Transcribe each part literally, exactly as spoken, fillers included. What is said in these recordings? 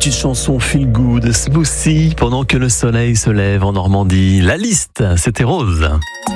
petite chanson feel good, smoothie, pendant que le soleil se lève en Normandie. La liste, c'était Rose.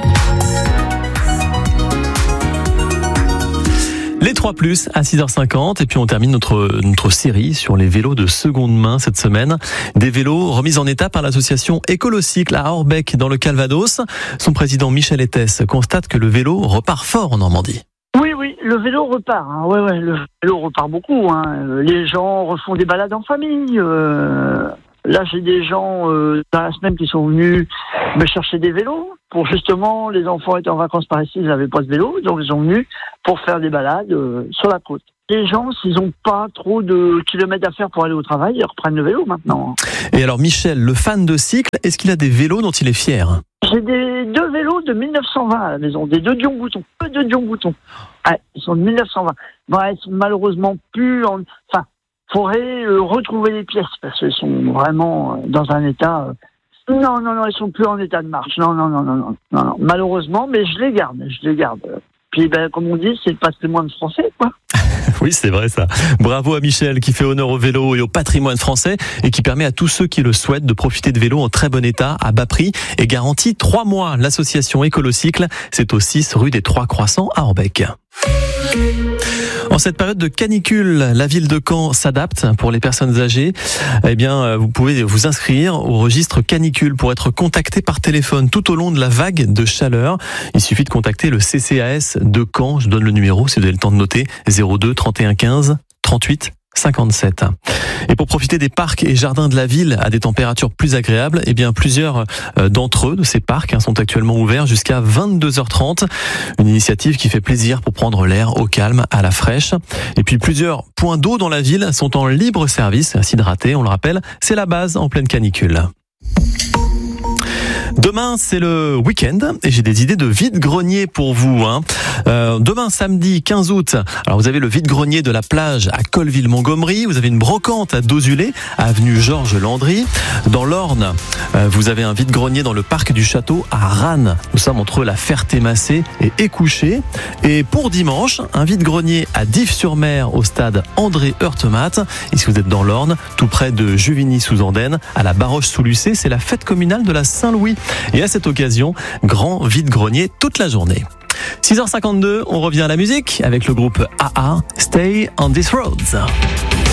Les trois plus à six heures cinquante et puis on termine notre, notre série sur les vélos de seconde main cette semaine. Des vélos remis en état par l'association Écolocycle à Orbec dans le Calvados. Son président Michel Etès constate que le vélo repart fort en Normandie. Oui, oui, le vélo repart. Hein. Ouais, ouais, le vélo repart beaucoup. Hein. Les gens refont des balades en famille. Euh... Là, j'ai des gens euh, dans la semaine qui sont venus me chercher des vélos pour justement, les enfants étaient en vacances par ici, ils n'avaient pas de vélo, donc ils sont venus pour faire des balades euh, sur la côte. Les gens, s'ils n'ont pas trop de kilomètres à faire pour aller au travail, ils reprennent le vélo maintenant. Et alors Michel, le fan de cycle, est-ce qu'il a des vélos dont il est fier ? J'ai des deux vélos de mille neuf cent vingt à la maison, des deux Dion Bouton, deux Dion Bouton. Ouais, ils sont de mille neuf cent vingt. Bon, ils sont malheureusement plus en... Enfin, faudrait euh, retrouver les pièces parce qu'ils sont vraiment euh, dans un état... Euh... Non, non, non, ils sont plus en état de marche. Non, non, non, non, non, non, non. Malheureusement, mais je les garde, je les garde. Puis, ben, comme on dit, c'est le patrimoine français, quoi. Oui, c'est vrai ça. Bravo à Michel qui fait honneur au vélo et au patrimoine français et qui permet à tous ceux qui le souhaitent de profiter de vélos en très bon état, à bas prix et garantie trois mois. L'association Écolocycle, c'est au six rue des Trois Croissants à Orbec. En cette période de canicule, la ville de Caen s'adapte pour les personnes âgées. Eh bien, vous pouvez vous inscrire au registre canicule pour être contacté par téléphone tout au long de la vague de chaleur. Il suffit de contacter le C C A S de Caen. Je donne le numéro si vous avez le temps de noter. zéro deux trente et un quinze trente-huit cinquante-sept. Et pour profiter des parcs et jardins de la ville à des températures plus agréables, eh bien plusieurs d'entre eux, de ces parcs, hein, sont actuellement ouverts jusqu'à vingt-deux heures trente. Une initiative qui fait plaisir pour prendre l'air au calme, à la fraîche. Et puis plusieurs points d'eau dans la ville sont en libre service. S'hydrater, on le rappelle, c'est la base en pleine canicule. Demain, c'est le week-end et j'ai des idées de vide-grenier pour vous. Hein. Euh, demain, samedi quinze août, alors vous avez le vide-grenier de la plage à Colleville-Montgomery. Vous avez une brocante à Dozulé, avenue Georges Landry. Dans l'Orne, euh, vous avez un vide-grenier dans le parc du Château à Rannes. Nous sommes entre la Ferté-Massé et Écouché. Et pour dimanche, un vide-grenier à Dives-sur-Mer au stade André Heurtematte. Et si vous êtes dans l'Orne, tout près de Juvigny-sous-Andenne, à la Baroche-sous-Lucé, c'est la fête communale de la Saint-Louis. Et à cette occasion, grand vide-grenier toute la journée. six heures cinquante-deux, on revient à la musique avec le groupe A A, Stay on These Roads.